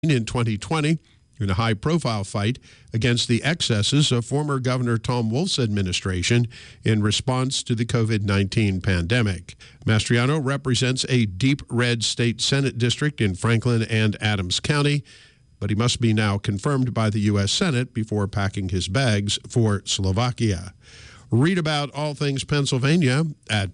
in 2020 in a high-profile fight against the excesses of former Governor Tom Wolf's administration in response to the COVID-19 pandemic. Mastriano represents a deep red state Senate district in Franklin and Adams County, but he must be now confirmed by the U.S. Senate before packing his bags for Slovakia. Read about all things Pennsylvania at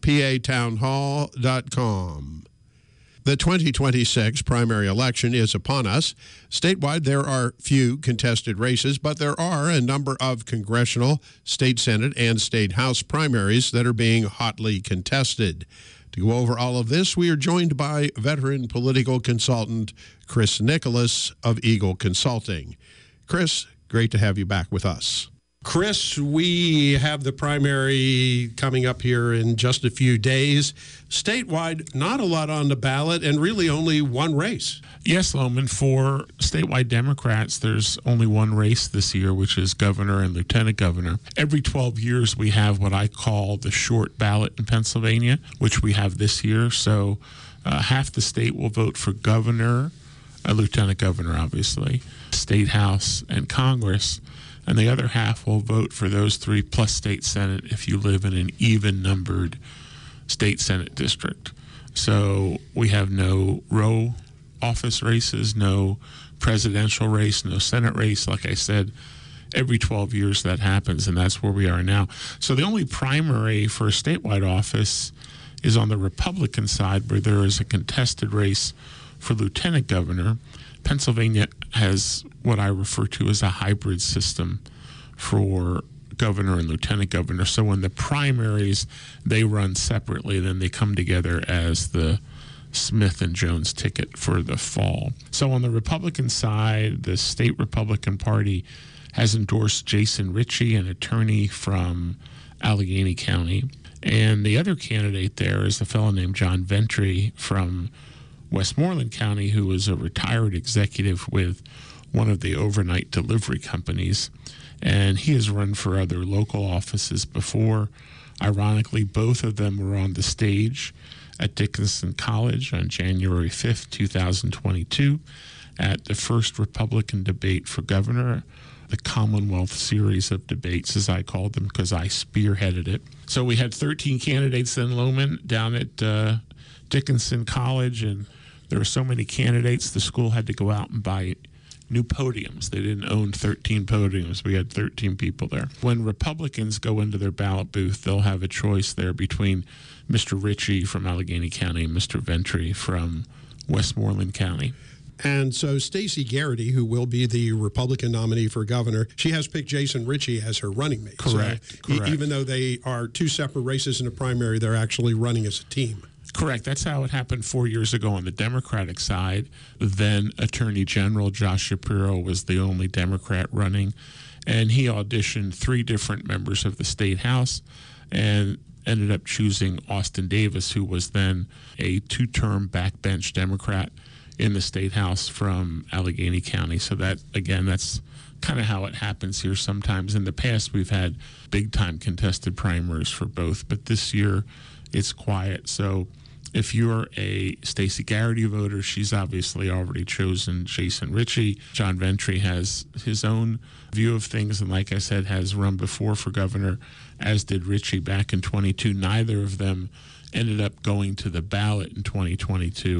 patownhall.com. The 2026 primary election is upon us. Statewide, there are few contested races, but there are a number of congressional, state Senate, and state House primaries that are being hotly contested. To go over all of this, we are joined by veteran political consultant Chris Nicholas of Eagle Consulting. Chris, great to have you back with us. Chris, we have the primary coming up here in just a few days. Statewide, not a lot on the ballot and really only one race. Yes, Loman, for statewide Democrats, there's only one race this year, which is governor and lieutenant governor. Every 12 years, we have what I call the short ballot in Pennsylvania, which we have this year. So half the state will vote for governor, a lieutenant governor, obviously, state house, and Congress. And the other half will vote for those three plus state Senate if you live in an even-numbered state Senate district. So we have no row office races, no presidential race, no Senate race. Like I said, every 12 years that happens, and that's where we are now. So the only primary for a statewide office is on the Republican side, where there is a contested race for lieutenant governor. Pennsylvania has what I refer to as a hybrid system for governor and lieutenant governor. So when the primaries, they run separately, then they come together as the Smith and Jones ticket for the fall. So on the Republican side, the state Republican Party has endorsed Jason Ritchie, an attorney from Allegheny County. And the other candidate there is a fellow named John Ventry from Westmoreland County, who was a retired executive with one of the overnight delivery companies, and he has run for other local offices before. Ironically, both of them were on the stage at Dickinson College on January 5th, 2022, at the first Republican debate for governor, the Commonwealth series of debates, as I called them, because I spearheaded it. So we had 13 candidates then, Loman, down at Dickinson College, and there were so many candidates, the school had to go out and buy new podiums. They didn't own 13 podiums. We had 13 people there. When Republicans go into their ballot booth, they'll have a choice there between Mr. Ritchie from Allegheny County and Mr. Ventry from Westmoreland County. And so Stacey Garrity, who will be the Republican nominee for governor, she has picked Jason Ritchie as her running mate. Correct. So Correct. Even though they are two separate races in a primary, they're actually running as a team. Correct. That's how it happened 4 years ago on the Democratic side. Then Attorney General Josh Shapiro was the only Democrat running, and he auditioned 3 different members of the state house and ended up choosing Austin Davis, who was then a 2-term backbench Democrat in the state house from Allegheny County. So that, again, that's kind of how it happens here sometimes. In the past, we've had big-time contested primaries for both, but this year it's quiet. So if you're a Stacey Garrity voter, she's obviously already chosen Jason Ritchie. John Ventry has his own view of things, and like I said, has run before for governor, as did Ritchie back in 22. Neither of them ended up going to the ballot in 2022.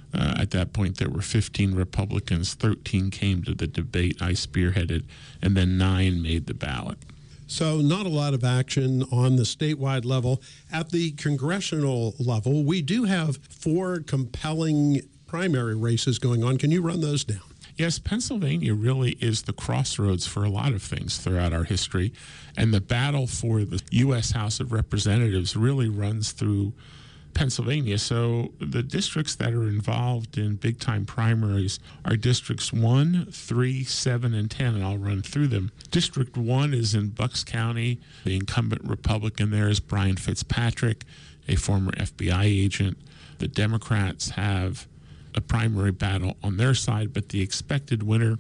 At that point, there were 15 Republicans, 13 came to the debate I spearheaded, and then 9 made the ballot. So not a lot of action on the statewide level. At the congressional level, we do have 4 compelling primary races going on. Can you run those down? Yes, Pennsylvania really is the crossroads for a lot of things throughout our history, and the battle for the U.S. House of Representatives really runs through Pennsylvania. So the districts that are involved in big-time primaries are districts 1, 3, 7, and 10, and I'll run through them. District 1 is in Bucks County. The incumbent Republican there is Brian Fitzpatrick, a former FBI agent. The Democrats have a primary battle on their side, but the expected winner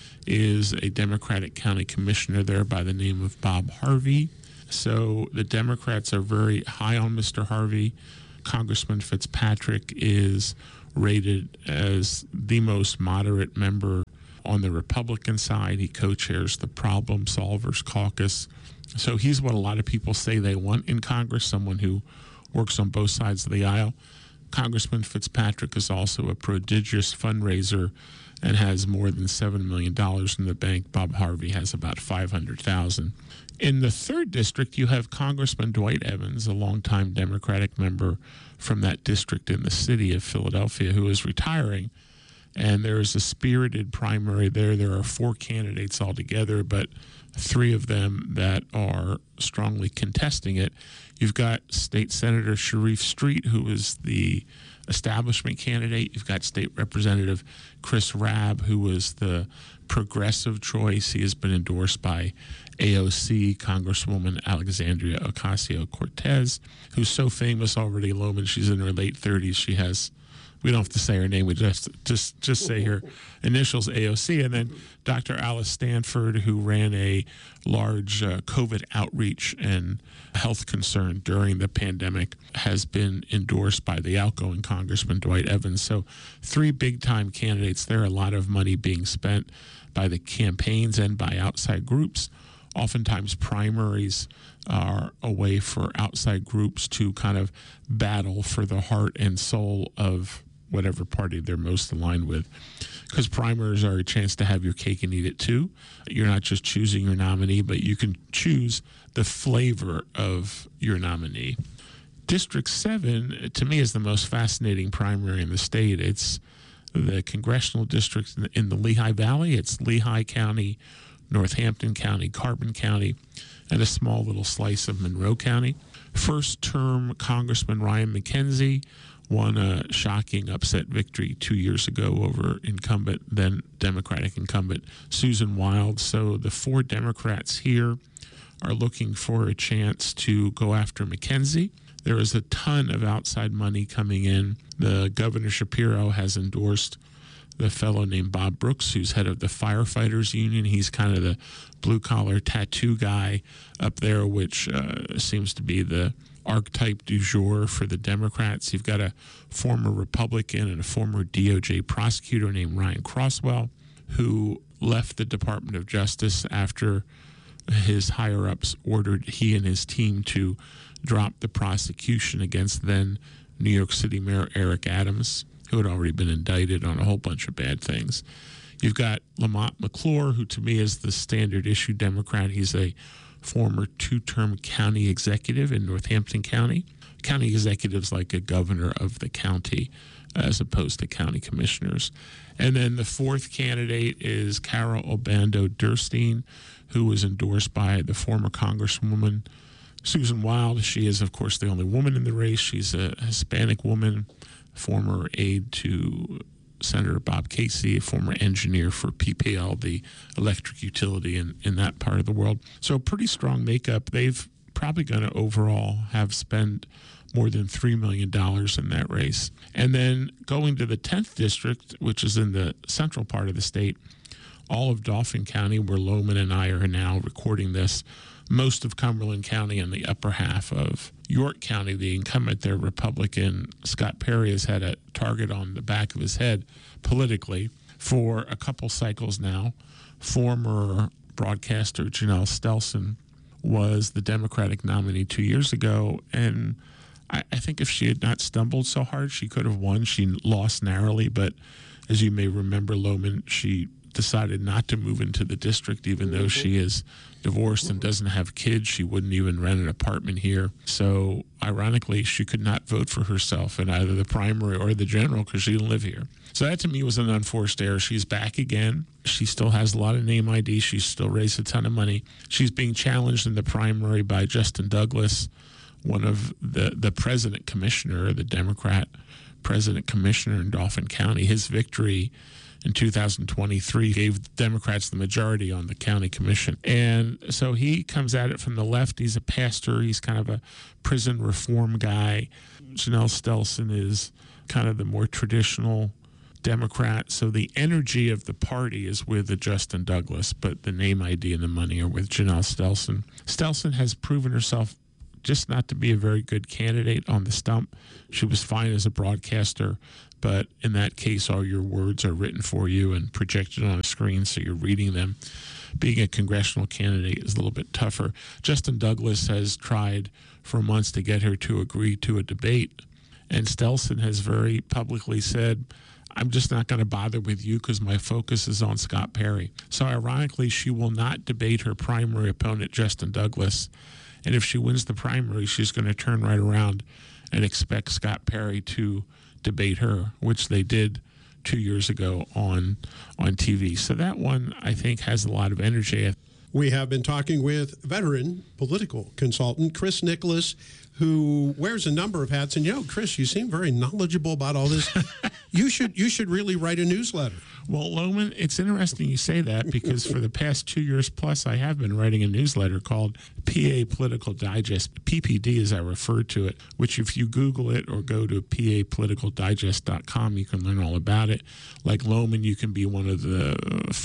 is a Democratic county commissioner there by the name of Bob Harvey. So the Democrats are very high on Mr. Harvey. Congressman Fitzpatrick is rated as the most moderate member on the Republican side. He co-chairs the Problem Solvers Caucus. So he's what a lot of people say they want in Congress, someone who works on both sides of the aisle. Congressman Fitzpatrick is also a prodigious fundraiser and has more than $7 million in the bank. Bob Harvey has about $500,000. In the 3rd district, you have Congressman Dwight Evans, a longtime Democratic member from that district in the city of Philadelphia, who is retiring. And there is a spirited primary there. There are 4 candidates altogether, but 3 of them that are strongly contesting it. You've got State Senator Sharif Street, who is the establishment candidate. You've got State Representative Chris Rabb, who was the progressive choice. He has been endorsed by AOC, Congresswoman Alexandria Ocasio-Cortez, who's so famous already, Lohman. She's in her late 30s. She has, we don't have to say her name, we just say her initials, AOC. And then Dr. Alice Stanford, who ran a large COVID outreach and health concern during the pandemic, has been endorsed by the outgoing Congressman Dwight Evans. So 3 big-time candidates there, a lot of money being spent by the campaigns and by outside groups. Oftentimes primaries are a way for outside groups to kind of battle for the heart and soul of whatever party they're most aligned with, because primaries are a chance to have your cake and eat it too. You're not just choosing your nominee, but you can choose the flavor of your nominee. District 7, to me, is the most fascinating primary in the state. It's the congressional district in the Lehigh Valley. It's Lehigh County, Northampton County, Carbon County, and a small little slice of Monroe County. First-term Congressman Ryan McKenzie won a shocking upset victory 2 years ago over incumbent, then Democratic incumbent Susan Wild. So the 4 Democrats here are looking for a chance to go after McKenzie. There is a ton of outside money coming in. The Governor Shapiro has endorsed the fellow named Bob Brooks, who's head of the Firefighters Union. He's kind of the blue-collar tattoo guy up there, which seems to be the archetype du jour for the Democrats. You've got a former Republican and a former DOJ prosecutor named Ryan Crosswell, who left the Department of Justice after his higher-ups ordered he and his team to drop the prosecution against then New York City Mayor Eric Adams, who had already been indicted on a whole bunch of bad things. You've got Lamont McClure, who to me is the standard issue Democrat. He's a former 2-term county executive in Northampton County. County executive's like a governor of the county as opposed to county commissioners. And then the 4th candidate is Carol Obando Durstein, who was endorsed by the former Congresswoman Susan Wild. She is, of course, the only woman in the race. She's a Hispanic woman, former aide to Senator Bob Casey, a former engineer for PPL, the electric utility in that part of the world. So pretty strong makeup. They've probably going to overall have spent more than $3 million in that race. And then going to the 10th district, which is in the central part of the state, all of Dauphin County, where Lohman and I are now recording this, most of Cumberland County and the upper half of York County. The incumbent there, Republican Scott Perry, has had a target on the back of his head politically for a couple cycles now. Former broadcaster Janelle Stelson was the Democratic nominee 2 years ago, and I think if she had not stumbled so hard, she could have won. She lost narrowly, but as you may remember, Lohman, she decided not to move into the district, even though she is divorced and doesn't have kids. She wouldn't even rent an apartment here. So ironically, she could not vote for herself in either the primary or the general because she didn't live here. So that to me was an unforced error. She's back again. She still has a lot of name ID. She's still raised a ton of money. She's being challenged in the primary by Justin Douglas, one of the president commissioner, the Democrat president commissioner in Dauphin County. His victory in 2023 gave the Democrats the majority on the county commission. And so he comes at it from the left. He's a pastor. He's kind of a prison reform guy. Janelle Stelson is kind of the more traditional Democrat. So the energy of the party is with the Justin Douglas, but the name ID and the money are with Janelle Stelson. Stelson has proven herself just not to be a very good candidate on the stump. She was fine as a broadcaster, but in that case, all your words are written for you and projected on a screen, so you're reading them. Being a congressional candidate is a little bit tougher. Justin Douglas has tried for months to get her to agree to a debate, and Stelson has very publicly said, I'm just not going to bother with you because my focus is on Scott Perry. So ironically, she will not debate her primary opponent, Justin Douglas. And if she wins the primary, she's going to turn right around and expect Scott Perry to debate her, which they did 2 years ago on TV. So that one, I think, has a lot of energy. We have been talking with veteran political consultant Chris Nicholas, who wears a number of hats. And, Chris, you seem very knowledgeable about all this. You should really write a newsletter. Well, Lohman, it's interesting you say that because for the past 2 years plus, I have been writing a newsletter called PA Political Digest, PPD as I refer to it, which if you Google it or go to papoliticaldigest.com, you can learn all about it. Like Lohman, you can be one of the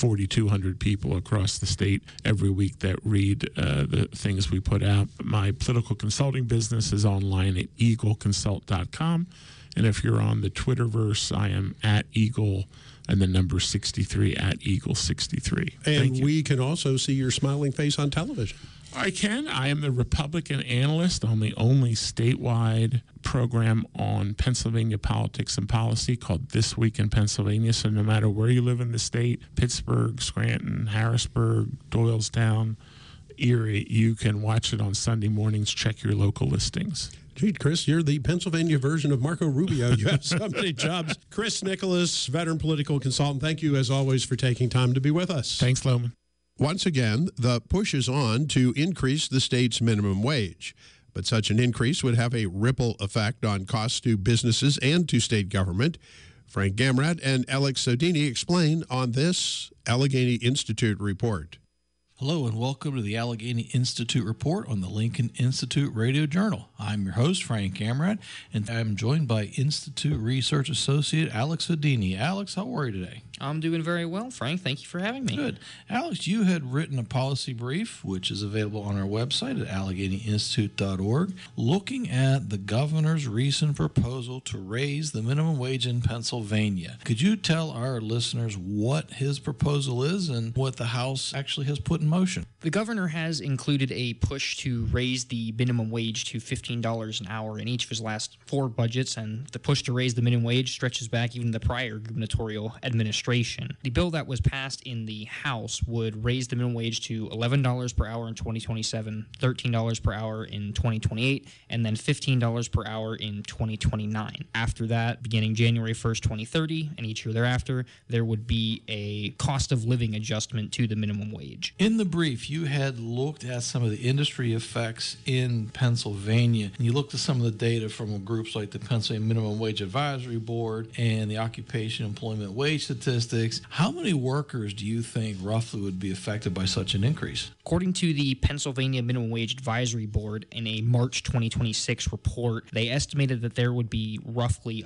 4,200 people across the state every week that read the things we put out. My political consulting business is online at eagleconsult.com. And if you're on the Twitterverse, I am at Eagle and the number 63 at Eagle 63. And we can also see your smiling face on television. I can. I am the Republican analyst on the only statewide program on Pennsylvania politics and policy called This Week in Pennsylvania. So no matter where you live in the state, Pittsburgh, Scranton, Harrisburg, Doylestown, Erie, you can watch it on Sunday mornings. Check your local listings. Gee, Chris, you're the Pennsylvania version of Marco Rubio. You have so many jobs. Chris Nicholas, veteran political consultant, thank you, as always, for taking time to be with us. Thanks, Lohman. Once again, the push is on to increase the state's minimum wage. But such an increase would have a ripple effect on costs to businesses and to state government. Frank Gamrat and Alex Sodini explain on this Allegheny Institute report. Hello and welcome to the Allegheny Institute Report on the Lincoln Institute Radio Journal. I'm your host, Frank Gamrat, and I'm joined by Institute Research Associate Alex Houdini. Alex, how are you today? I'm doing very well, Frank. Thank you for having me. Good. Alex, you had written a policy brief, which is available on our website at AlleghenyInstitute.org, looking at the governor's recent proposal to raise the minimum wage in Pennsylvania. Could you tell our listeners what his proposal is and what the House actually has put in motion? The governor has included a push to raise the minimum wage to $15 an hour in each of his last 4 budgets, and the push to raise the minimum wage stretches back even the prior gubernatorial administration. The bill that was passed in the House would raise the minimum wage to $11 per hour in 2027, $13 per hour in 2028, and then $15 per hour in 2029. After that, beginning January 1st, 2030, and each year thereafter, there would be a cost of living adjustment to the minimum wage. In the brief, you had looked at some of the industry effects in Pennsylvania, and you looked at some of the data from groups like the Pennsylvania Minimum Wage Advisory Board and the Occupation Employment Wage Statistics. How many workers do you think roughly would be affected by such an increase? According to the Pennsylvania Minimum Wage Advisory Board, in a March 2026 report, they estimated that there would be roughly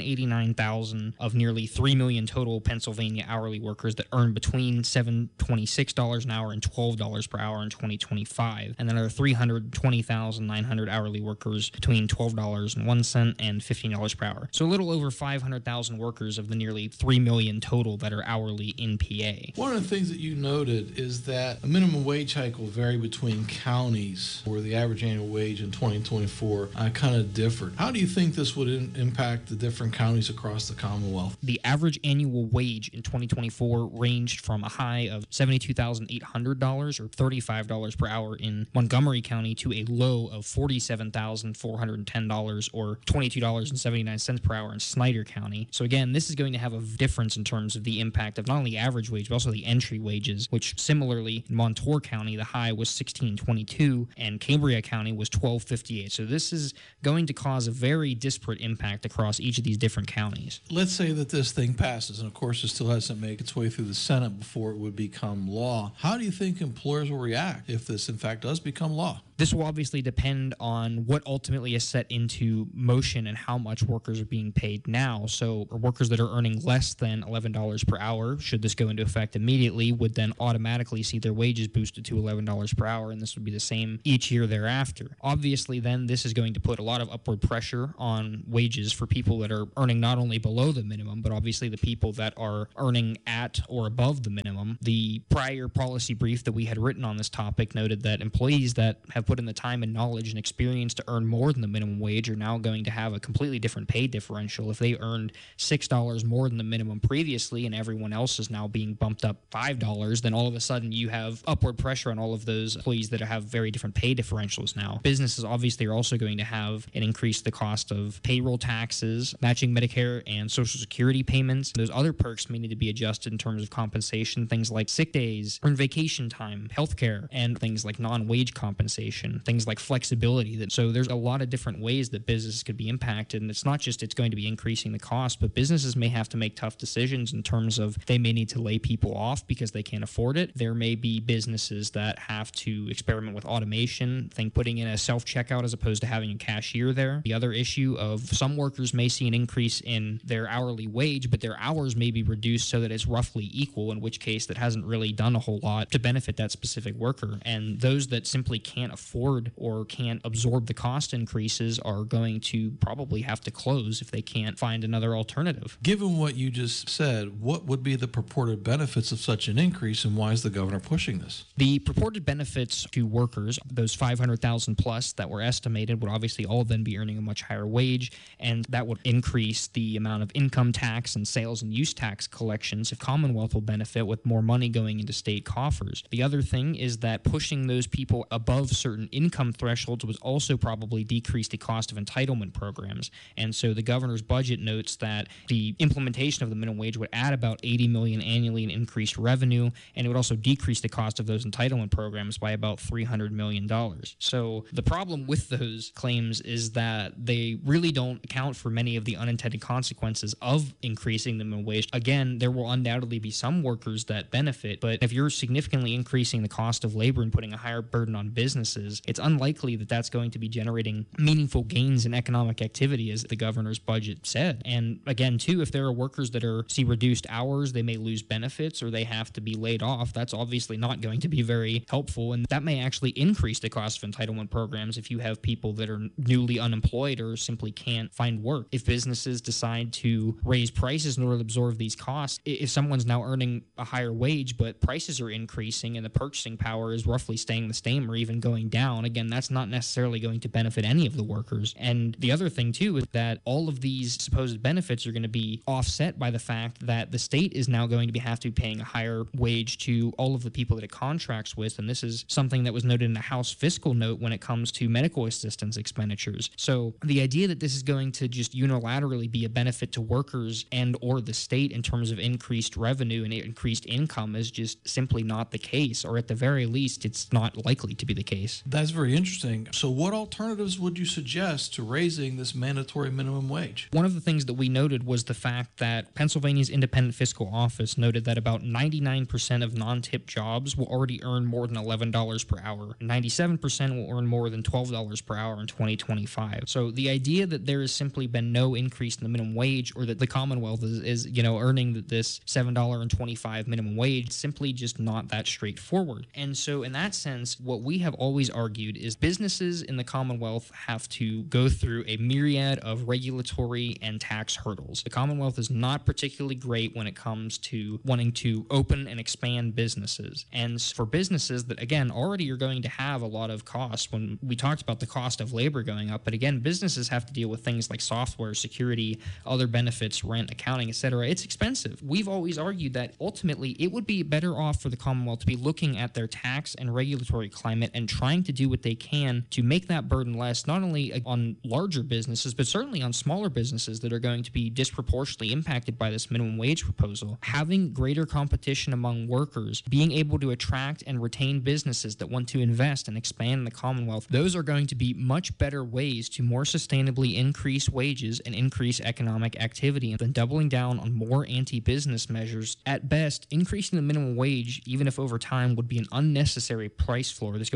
189,000 of nearly 3 million total Pennsylvania hourly workers that earn between $726 an hour and $12 per hour in 2025. And then there are 320,900 hourly workers between $12.01 and $15 per hour. So a little over 500,000 workers of the nearly 3 million total that are hourly in PA. One of the things that you noted is that a minimum wage hike will vary between counties, where the average annual wage in 2024 kind of differed. How do you think this would impact the different counties across the Commonwealth? The average annual wage in 2024 ranged from a high of $72,800 or $35 per hour in Montgomery County to a low of $47,410 or $22.79 per hour in Snyder County. So again, this is going to have a difference in terms of the impact of not only average wage, but also the entry wages, which similarly in Montour County, the high was $16.22 and Cambria County was $12.58. So this is going to cause a very disparate impact across each of these different counties. Let's say that this thing passes, and of course it still hasn't made its way through the Senate before it would become law. How do you think employers will react if this in fact does become law? This will obviously depend on what ultimately is set into motion and how much workers are being paid now. So workers that are earning less than $11 per hour, should this go into effect immediately, would then automatically see their wages boosted to $11 per hour, and this would be the same each year thereafter. Obviously, then this is going to put a lot of upward pressure on wages for people that are earning not only below the minimum, but obviously the people that are earning at or above the minimum. The prior policy brief that we had written on this topic noted that employees that have put in the time and knowledge and experience to earn more than the minimum wage are now going to have a completely different pay differential. If they earned $6 more than the minimum previously and everyone else is now being bumped up $5, then all of a sudden you have upward pressure on all of those employees that have very different pay differentials now. Businesses obviously are also going to have an increase the cost of payroll taxes, matching Medicare and Social Security payments. Those other perks may need to be adjusted in terms of compensation, things like sick days, earned vacation time, healthcare, and things like non-wage compensation, things like flexibility. So there's a lot of different ways that businesses could be impacted, and it's not just it's going to be increasing the cost, but businesses may have to make tough decisions in terms of they may need to lay people off because they can't afford it. There may be businesses that have to experiment with automation, think putting in a self-checkout as opposed to having a cashier there. The other issue of some workers may see an increase in their hourly wage, but their hours may be reduced so that it's roughly equal, in which case that hasn't really done a whole lot to benefit that specific worker. And those that simply can't afford or can't absorb the cost increases are going to probably have to close if they can't find another alternative. Given what you just said, what would be the purported benefits of such an increase, and why is the governor pushing this? The purported benefits to workers, those 500,000 plus that were estimated, would obviously all then be earning a much higher wage, and that would increase the amount of income tax and sales and use tax collections. If Commonwealth will benefit with more money going into state coffers. The other thing is that pushing those people above certain income thresholds would also probably decrease the cost of entitlement programs. And so the governor's budget notes that the implementation of the minimum wage would add about $80 million annually in increased revenue, and it would also decrease the cost of those entitlement programs by about $300 million. So the problem with those claims is that they really don't account for many of the unintended consequences of increasing the minimum wage. Again, there will undoubtedly be some workers that benefit, but if you're significantly increasing the cost of labor and putting a higher burden on businesses, it's unlikely that that's going to be generating meaningful gains in economic activity, as the governor's budget said. And again, too, if there are workers that see reduced hours, they may lose benefits or they have to be laid off. That's obviously not going to be very helpful, and that may actually increase the cost of entitlement programs if you have people that are newly unemployed or simply can't find work. If businesses decide to raise prices in order to absorb these costs, if someone's now earning a higher wage but prices are increasing and the purchasing power is roughly staying the same or even going down, again, that's not necessarily going to benefit any of the workers. And the other thing, too, is that all of these supposed benefits are going to be offset by the fact that the state is now going to have to be paying a higher wage to all of the people that it contracts with, and this is something that was noted in the House fiscal note when it comes to medical assistance expenditures. So the idea that this is going to just unilaterally be a benefit to workers and or the state in terms of increased revenue and increased income is just simply not the case, or at the very least, it's not likely to be the case. That's very interesting. So what alternatives would you suggest to raising this mandatory minimum wage? One of the things that we noted was the fact that Pennsylvania's Independent Fiscal Office noted that about 99% of non-tip jobs will already earn more than $11 per hour. 97% will earn more than $12 per hour in 2025. So the idea that there has simply been no increase in the minimum wage, or that the Commonwealth is earning this $7.25 minimum wage, simply just not that straightforward. And so in that sense, what we have always argued is businesses in the Commonwealth have to go through a myriad of regulatory and tax hurdles. The Commonwealth is not particularly great when it comes to wanting to open and expand businesses. And for businesses that, again, already are going to have a lot of costs, when we talked about the cost of labor going up, but again, businesses have to deal with things like software, security, other benefits, rent, accounting, etc. It's expensive. We've always argued that ultimately it would be better off for the Commonwealth to be looking at their tax and regulatory climate and trying to do what they can to make that burden less, not only on larger businesses, but certainly on smaller businesses that are going to be disproportionately impacted by this minimum wage proposal. Having greater competition among workers, being able to attract and retain businesses that want to invest and expand the Commonwealth, those are going to be much better ways to more sustainably increase wages and increase economic activity than doubling down on more anti-business measures. At best, increasing the minimum wage, even if over time, would be an unnecessary price floor that's going to benefit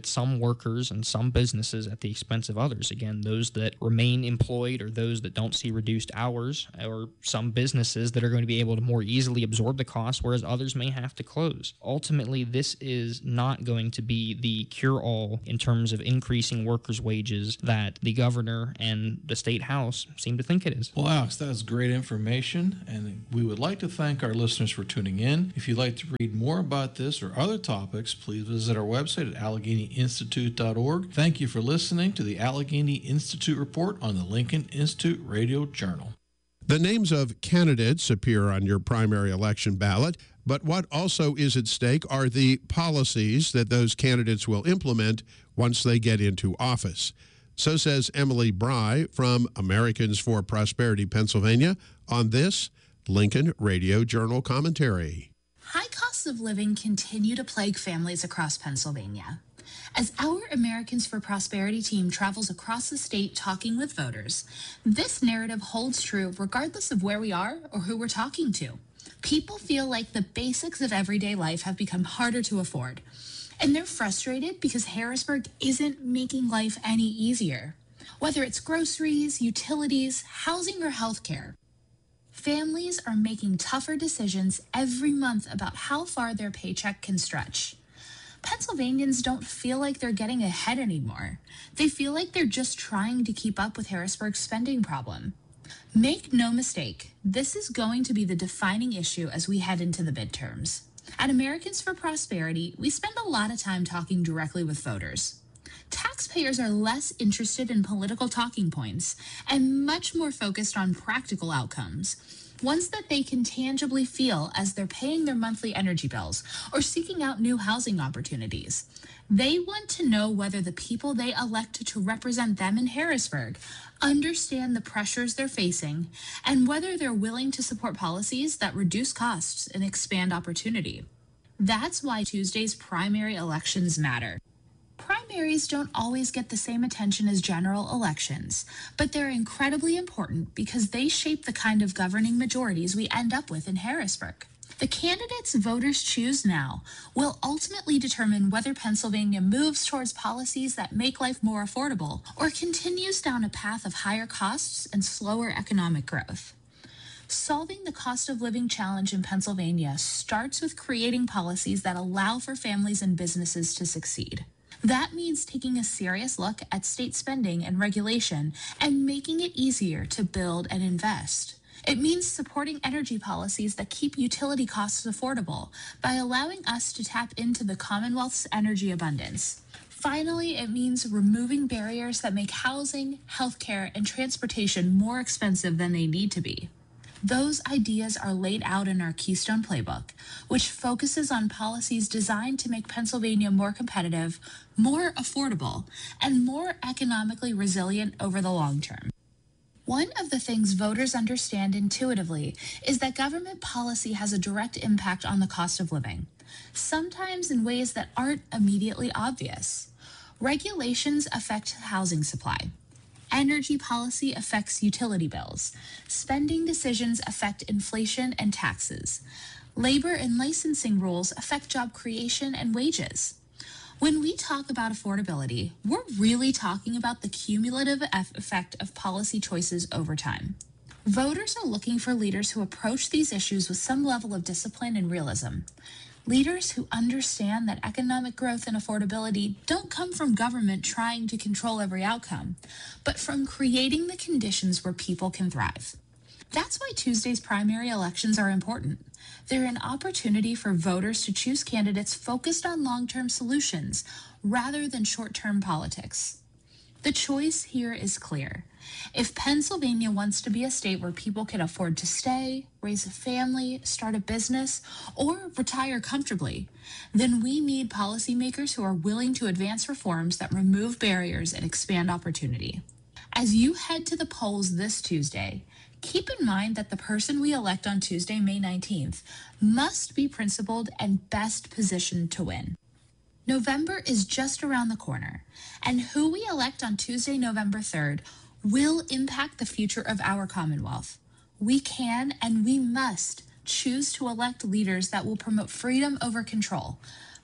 benefit some workers and some businesses at the expense of others. Again, those that remain employed or those that don't see reduced hours, or some businesses that are going to be able to more easily absorb the cost, whereas others may have to close. Ultimately, this is not going to be the cure-all in terms of increasing workers' wages that the governor and the state house seem to think it is. Well, Alex, that is great information, and we would like to thank our listeners for tuning in. If you'd like to read more about this or other topics, please visit our website at AlleghenyInstitute.org. Thank you for listening to the Allegheny Institute Report on the Lincoln Institute Radio Journal. The names of candidates appear on your primary election ballot, but what also is at stake are the policies that those candidates will implement once they get into office. So says Emily Bry from Americans for Prosperity, Pennsylvania, on this Lincoln Radio Journal commentary. High costs of living continue to plague families across Pennsylvania. As our Americans for Prosperity team travels across the state talking with voters, this narrative holds true regardless of where we are or who we're talking to. People feel like the basics of everyday life have become harder to afford, and they're frustrated because Harrisburg isn't making life any easier. Whether it's groceries, utilities, housing, or healthcare, families are making tougher decisions every month about how far their paycheck can stretch. Pennsylvanians don't feel like they're getting ahead anymore. They feel like they're just trying to keep up with Harrisburg's spending problem. Make no mistake, this is going to be the defining issue as we head into the midterms. At Americans for Prosperity, we spend a lot of time talking directly with voters. Taxpayers are less interested in political talking points and much more focused on practical outcomes, ones that they can tangibly feel as they're paying their monthly energy bills or seeking out new housing opportunities. They want to know whether the people they elected to represent them in Harrisburg understand the pressures they're facing and whether they're willing to support policies that reduce costs and expand opportunity. That's why Tuesday's primary elections matter. Primaries don't always get the same attention as general elections, but they're incredibly important because they shape the kind of governing majorities we end up with in Harrisburg. The candidates voters choose now will ultimately determine whether Pennsylvania moves towards policies that make life more affordable or continues down a path of higher costs and slower economic growth. Solving the cost of living challenge in Pennsylvania starts with creating policies that allow for families and businesses to succeed. That means taking a serious look at state spending and regulation and making it easier to build and invest. It means supporting energy policies that keep utility costs affordable by allowing us to tap into the Commonwealth's energy abundance. Finally, it means removing barriers that make housing, healthcare, and transportation more expensive than they need to be. Those ideas are laid out in our Keystone Playbook, which focuses on policies designed to make Pennsylvania more competitive, more affordable, and more economically resilient over the long term. One of the things voters understand intuitively is that government policy has a direct impact on the cost of living, sometimes in ways that aren't immediately obvious. Regulations affect housing supply. Energy policy affects utility bills. Spending decisions affect inflation and taxes. Labor and licensing rules affect job creation and wages. When we talk about affordability, we're really talking about the cumulative effect of policy choices over time. Voters are looking for leaders who approach these issues with some level of discipline and realism. Leaders who understand that economic growth and affordability don't come from government trying to control every outcome, but from creating the conditions where people can thrive. That's why Tuesday's primary elections are important. They're an opportunity for voters to choose candidates focused on long-term solutions rather than short-term politics. The choice here is clear. If Pennsylvania wants to be a state where people can afford to stay, raise a family, start a business, or retire comfortably, then we need policymakers who are willing to advance reforms that remove barriers and expand opportunity. As you head to the polls this Tuesday, keep in mind that the person we elect on Tuesday, May 19th, must be principled and best positioned to win. November is just around the corner, and who we elect on Tuesday, November 3rd, will impact the future of our Commonwealth. We can and we must choose to elect leaders that will promote freedom over control,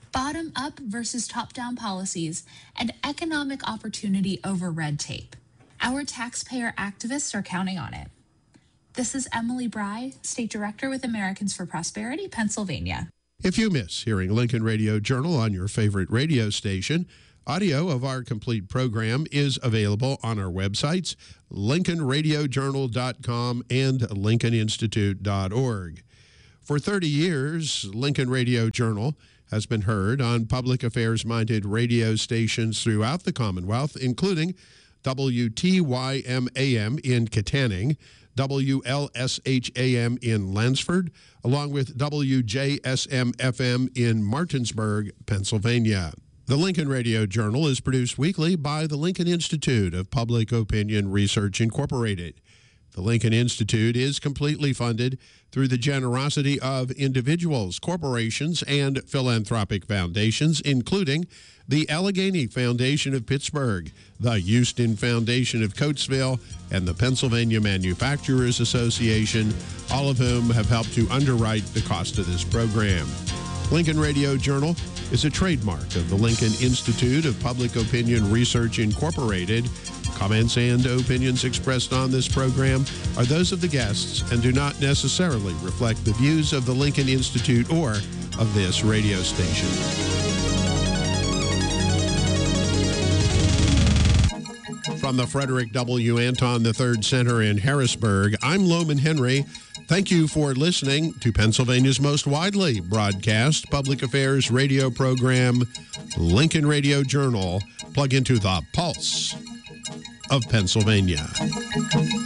bottom up versus top down policies, and economic opportunity over red tape. Our taxpayer activists are counting on it. This is Emily Bry, State Director with Americans for Prosperity, Pennsylvania. If you miss hearing Lincoln Radio Journal on your favorite radio station, audio of our complete program is available on our websites, lincolnradiojournal.com and lincolninstitute.org. For 30 years, Lincoln Radio Journal has been heard on public affairs-minded radio stations throughout the Commonwealth, including WTYM-AM in Kittanning, WLSH-AM in Lansford, along with WJSM-FM in Martinsburg, Pennsylvania. The Lincoln Radio Journal is produced weekly by the Lincoln Institute of Public Opinion Research, Incorporated. The Lincoln Institute is completely funded through the generosity of individuals, corporations, and philanthropic foundations, including the Allegheny Foundation of Pittsburgh, the Houston Foundation of Coatesville, and the Pennsylvania Manufacturers Association, all of whom have helped to underwrite the cost of this program. Lincoln Radio Journal is a trademark of the Lincoln Institute of Public Opinion Research, Incorporated. Comments and opinions expressed on this program are those of the guests and do not necessarily reflect the views of the Lincoln Institute or of this radio station. From the Frederick W. Anton III Center in Harrisburg, I'm Loman Henry. Thank you for listening to Pennsylvania's most widely broadcast public affairs radio program, Lincoln Radio Journal. Plug into the pulse of Pennsylvania.